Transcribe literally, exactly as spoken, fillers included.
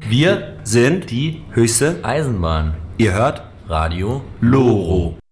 Wir sind die höchste Eisenbahn. Ihr hört Radio Loro.